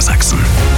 Niedersachsen.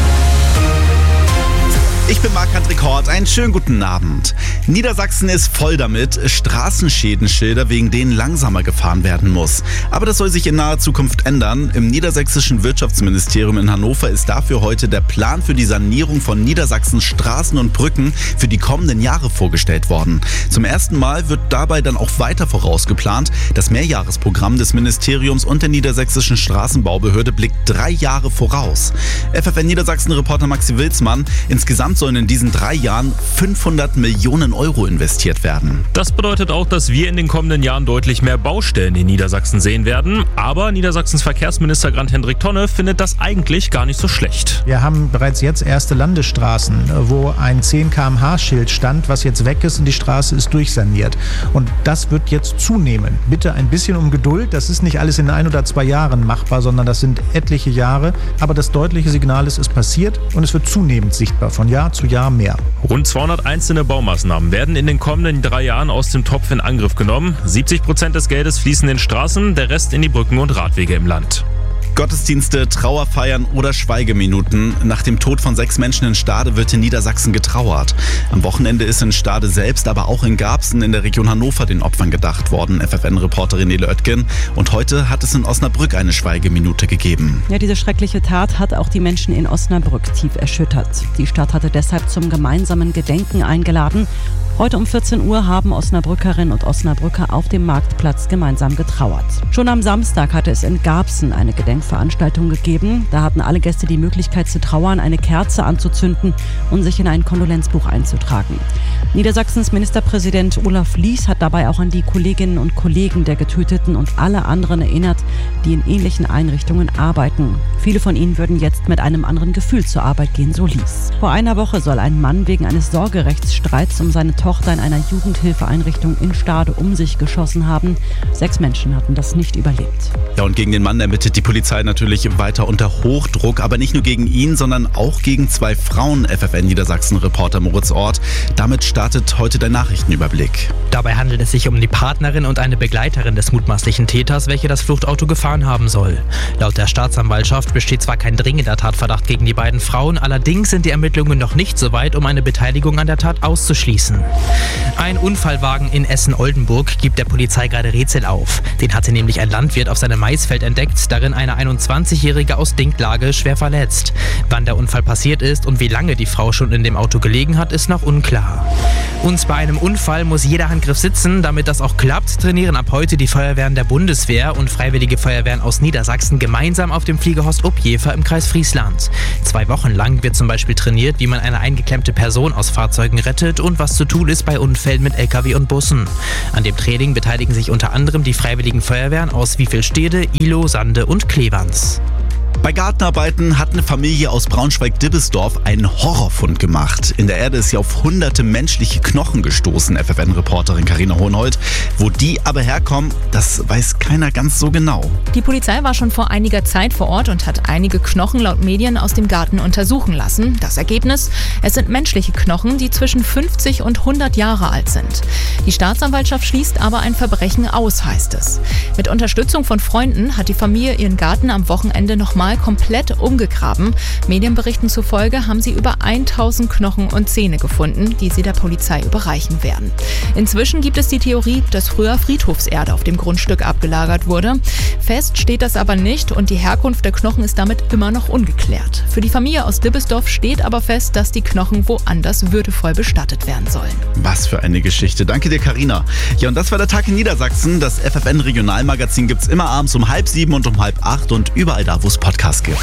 Ich bin Marc-André Kort, einen schönen guten Abend. Niedersachsen ist voll damit, Straßenschädenschilder, wegen denen langsamer gefahren werden muss. Aber das soll sich in naher Zukunft ändern. Im niedersächsischen Wirtschaftsministerium in Hannover ist dafür heute der Plan für die Sanierung von Niedersachsens Straßen und Brücken für die kommenden Jahre vorgestellt worden. Zum ersten Mal wird dabei dann auch weiter vorausgeplant. Das Mehrjahresprogramm des Ministeriums und der niedersächsischen Straßenbaubehörde blickt 3 Jahre voraus. FFN Niedersachsen-Reporter Maxi Wilsmann, insgesamt sollen in diesen 3 Jahren 500 Millionen Euro investiert werden. Das bedeutet auch, dass wir in den kommenden Jahren deutlich mehr Baustellen in Niedersachsen sehen werden. Aber Niedersachsens Verkehrsminister Grant-Hendrik Tonne findet das eigentlich gar nicht so schlecht. Wir haben bereits jetzt erste Landesstraßen, wo ein 10 km/h-Schild stand, was jetzt weg ist und die Straße ist durchsaniert. Und das wird jetzt zunehmen. Bitte ein bisschen um Geduld. Das ist nicht alles in 1 oder 2 Jahren machbar, sondern das sind etliche Jahre. Aber das deutliche Signal ist, es passiert und es wird zunehmend sichtbar von Jahr zu Jahr mehr. Rund 200 einzelne Baumaßnahmen werden in den kommenden 3 Jahren aus dem Topf in Angriff genommen. 70% des Geldes fließen in Straßen, der Rest in die Brücken und Radwege im Land. Gottesdienste, Trauerfeiern oder Schweigeminuten. Nach dem Tod von 6 Menschen in Stade wird in Niedersachsen getrauert. Am Wochenende ist in Stade selbst, aber auch in Garbsen in der Region Hannover den Opfern gedacht worden, FFN-Reporterin Nele Oetgen. Und heute hat es in Osnabrück eine Schweigeminute gegeben. Ja, diese schreckliche Tat hat auch die Menschen in Osnabrück tief erschüttert. Die Stadt hatte deshalb zum gemeinsamen Gedenken eingeladen. Heute um 14 Uhr haben Osnabrückerinnen und Osnabrücker auf dem Marktplatz gemeinsam getrauert. Schon am Samstag hatte es in Garbsen eine Gedenkveranstaltung gegeben. Da hatten alle Gäste die Möglichkeit zu trauern, eine Kerze anzuzünden und sich in ein Kondolenzbuch einzutragen. Niedersachsens Ministerpräsident Olaf Lies hat dabei auch an die Kolleginnen und Kollegen der Getöteten und alle anderen erinnert, die in ähnlichen Einrichtungen arbeiten. Viele von ihnen würden jetzt mit einem anderen Gefühl zur Arbeit gehen, so Lies. Vor einer Woche soll ein Mann wegen eines Sorgerechtsstreits um seine Tochter in einer Jugendhilfeeinrichtung in Stade um sich geschossen haben. 6 Menschen hatten das nicht überlebt. Ja, und gegen den Mann ermittelt die Polizei natürlich weiter unter Hochdruck, aber nicht nur gegen ihn, sondern auch gegen 2 Frauen, FFN Niedersachsen-Reporter Moritz Ort. Damit startet heute der Nachrichtenüberblick. Dabei handelt es sich um die Partnerin und eine Begleiterin des mutmaßlichen Täters, welche das Fluchtauto gefahren haben soll. Laut der Staatsanwaltschaft besteht zwar kein dringender Tatverdacht gegen die beiden Frauen, allerdings sind die Ermittlungen noch nicht so weit, um eine Beteiligung an der Tat auszuschließen. Ein Unfallwagen in Essen-Oldenburg gibt der Polizei gerade Rätsel auf. Den hatte nämlich ein Landwirt auf seinem Maisfeld entdeckt, darin eine 21-Jährige aus Dinklage schwer verletzt. Wann der Unfall passiert ist und wie lange die Frau schon in dem Auto gelegen hat, ist noch unklar. Und bei einem Unfall muss jeder Handgriff sitzen. Damit das auch klappt, trainieren ab heute die Feuerwehren der Bundeswehr und Freiwillige Feuerwehren aus Niedersachsen gemeinsam auf dem Fliegerhorst Uppjever im Kreis Friesland. 2 Wochen lang wird zum Beispiel trainiert, wie man eine eingeklemmte Person aus Fahrzeugen rettet und was zu tun ist bei Unfällen mit LKW und Bussen. An dem Training beteiligen sich unter anderem die Freiwilligen Feuerwehren aus Wiefelstede, Ihlow, Sande und Klevans. Bei Gartenarbeiten hat eine Familie aus Braunschweig-Dibbesdorf einen Horrorfund gemacht. In der Erde ist sie auf hunderte menschliche Knochen gestoßen, FFN-Reporterin Carina Hohenhold. Wo die aber herkommen, das weiß keiner ganz so genau. Die Polizei war schon vor einiger Zeit vor Ort und hat einige Knochen laut Medien aus dem Garten untersuchen lassen. Das Ergebnis? Es sind menschliche Knochen, die zwischen 50 und 100 Jahre alt sind. Die Staatsanwaltschaft schließt aber ein Verbrechen aus, heißt es. Mit Unterstützung von Freunden hat die Familie ihren Garten am Wochenende nochmal komplett umgegraben. Medienberichten zufolge haben sie über 1000 Knochen und Zähne gefunden, die sie der Polizei überreichen werden. Inzwischen gibt es die Theorie, dass früher Friedhofserde auf dem Grundstück abgelagert wurde. Fest steht das aber nicht und die Herkunft der Knochen ist damit immer noch ungeklärt. Für die Familie aus Dibbesdorf steht aber fest, dass die Knochen woanders würdevoll bestattet werden sollen. Was für eine Geschichte. Danke dir, Carina. Ja, und das war der Tag in Niedersachsen. Das FFN Regionalmagazin gibt's immer abends um 7:30 und um 7:30 und überall da, wo es Podcasts gibt.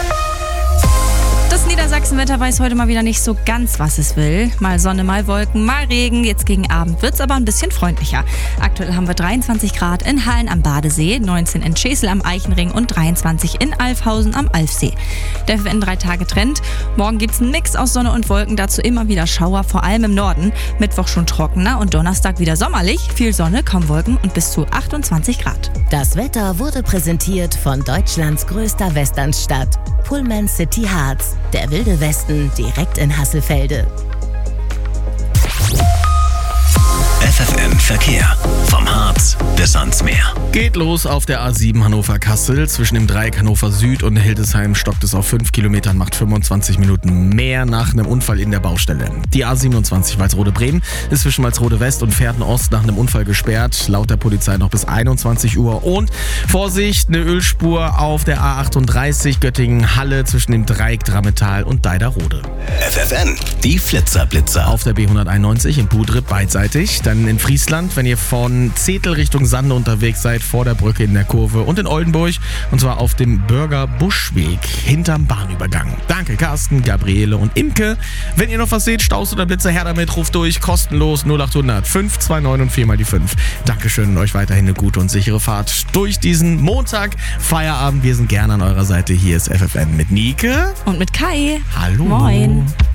Das Niedersachsen-Wetter weiß heute mal wieder nicht so ganz, was es will. Mal Sonne, mal Wolken, mal Regen. Jetzt gegen Abend wird es aber ein bisschen freundlicher. Aktuell haben wir 23 Grad in Hallen am Badesee, 19 in Schesel am Eichenring und 23 in Alfhausen am Alfsee. Der FFN 3-Tage-Trend. Morgen gibt es einen Mix aus Sonne und Wolken, dazu immer wieder Schauer, vor allem im Norden. Mittwoch schon trockener und Donnerstag wieder sommerlich. Viel Sonne, kaum Wolken und bis zu 28 Grad. Das Wetter wurde präsentiert von Deutschlands größter Westernstadt, Pullman City Harz. Der Wilde Westen direkt in Hasselfelde. FFN Verkehr. Vom Harz bis ans Meer. Geht los auf der A7 Hannover-Kassel. Zwischen dem Dreieck Hannover Süd und Hildesheim stockt es auf 5 Kilometern, macht 25 Minuten mehr nach einem Unfall in der Baustelle. Die A27 Walsrode-Bremen ist zwischen Walsrode West und Pferden-Ost nach einem Unfall gesperrt. Laut der Polizei noch bis 21 Uhr. Und Vorsicht, eine Ölspur auf der A38 Göttingen-Halle zwischen dem Dreieck Drammetal und Deiderode. FFN, die Flitzer-Blitzer. Auf der B191 in Budrip beidseitig. Dann in Friesland, wenn ihr von Zetel Richtung Sande unterwegs seid, vor der Brücke in der Kurve. Und in Oldenburg, und zwar auf dem Bürger Buschweg hinterm Bahnübergang. Danke Carsten, Gabriele und Imke. Wenn ihr noch was seht, Staus oder Blitzer, her damit, ruft durch, kostenlos 0800 529 und 4 mal die 5. Dankeschön und euch weiterhin eine gute und sichere Fahrt durch diesen Montag. Feierabend, wir sind gerne an eurer Seite. Hier ist FFN mit Nike. Und mit Kai. Hallo. Moin.